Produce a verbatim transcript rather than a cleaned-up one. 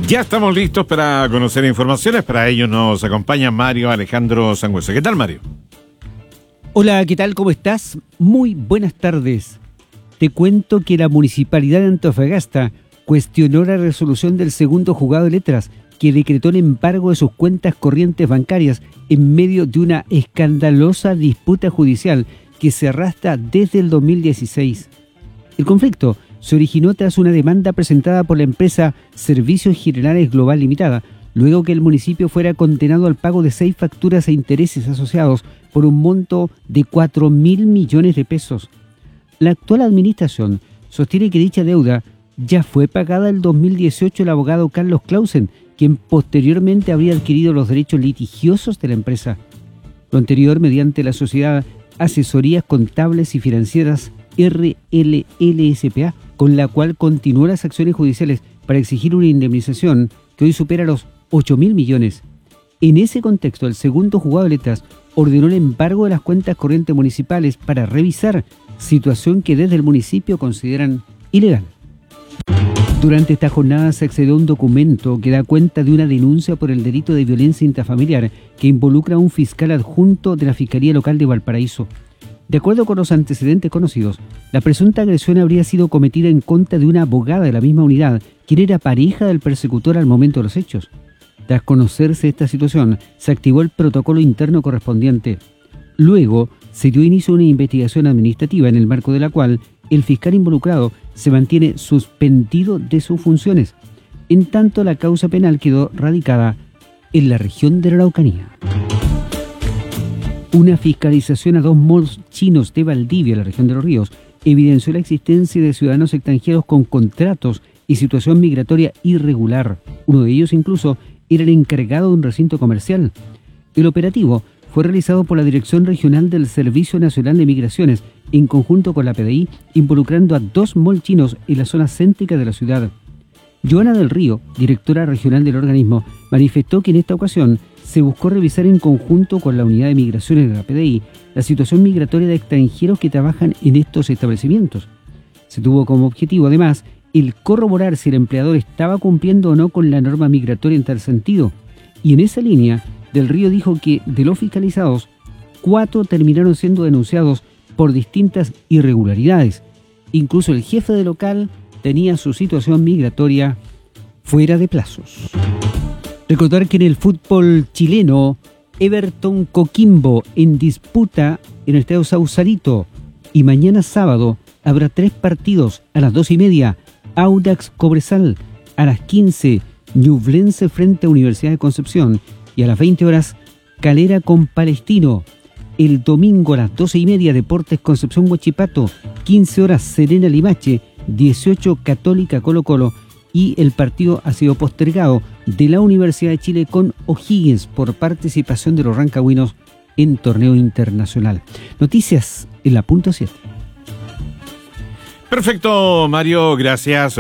Ya estamos listos para conocer informaciones. Para ello nos acompaña Mario Alejandro Sangüesa. ¿Qué tal, Mario? Hola, ¿qué tal? ¿Cómo estás? Muy buenas tardes. Te cuento que la Municipalidad de Antofagasta cuestionó la resolución del segundo juzgado de letras que decretó el embargo de sus cuentas corrientes bancarias en medio de una escandalosa disputa judicial que se arrastra desde el dos mil dieciséis. El conflicto se originó tras una demanda presentada por la empresa Servicios Generales Global Limitada, luego que el municipio fuera condenado al pago de seis facturas e intereses asociados por un monto de cuatro mil millones de pesos. La actual administración sostiene que dicha deuda ya fue pagada en dos mil dieciocho el abogado Carlos Clausen, quien posteriormente habría adquirido los derechos litigiosos de la empresa. Lo anterior mediante la sociedad Asesorías Contables y Financieras R L L S P A, con la cual continuó las acciones judiciales para exigir una indemnización que hoy supera los ocho mil millones. En ese contexto, el segundo juzgado de letras ordenó el embargo de las cuentas corrientes municipales para revisar, situación que desde el municipio consideran ilegal. Durante esta jornada se accedió a un documento que da cuenta de una denuncia por el delito de violencia intrafamiliar que involucra a un fiscal adjunto de la Fiscalía Local de Valparaíso. De acuerdo con los antecedentes conocidos, la presunta agresión habría sido cometida en contra de una abogada de la misma unidad, quien era pareja del persecutor al momento de los hechos. Tras conocerse esta situación, se activó el protocolo interno correspondiente. Luego, se dio inicio a una investigación administrativa en el marco de la cual el fiscal involucrado se mantiene suspendido de sus funciones. En tanto, la causa penal quedó radicada en la región de la Araucanía. Una fiscalización a dos malls chinos de Valdivia, la región de Los Ríos, evidenció la existencia de ciudadanos extranjeros con contratos y situación migratoria irregular. Uno de ellos incluso era el encargado de un recinto comercial. El operativo fue realizado por la Dirección Regional del Servicio Nacional de Migraciones en conjunto con la P D I, involucrando a dos malls chinos en la zona céntrica de la ciudad. Joana del Río, directora regional del organismo, manifestó que en esta ocasión se buscó revisar en conjunto con la Unidad de Migraciones de la P D I la situación migratoria de extranjeros que trabajan en estos establecimientos. Se tuvo como objetivo, además, el corroborar si el empleador estaba cumpliendo o no con la norma migratoria en tal sentido. Y en esa línea, Del Río dijo que de los fiscalizados, cuatro terminaron siendo denunciados por distintas irregularidades. Incluso el jefe de local tenía su situación migratoria fuera de plazos. Recordar que en el fútbol chileno, Everton Coquimbo en disputa en el estadio Sausalito, y mañana sábado habrá tres partidos a las dos y media, Audax Cobresal, a las quince, Ñublense frente a Universidad de Concepción, y a las veinte horas, Calera con Palestino. El domingo a las doce y media, Deportes Concepción Huachipato, quince horas, Serena Limache, dieciocho, Católica Colo Colo, y el partido ha sido postergado de la Universidad de Chile con O'Higgins por participación de los rancagüinos en torneo internacional. Noticias en la punto siete. Perfecto, Mario, gracias.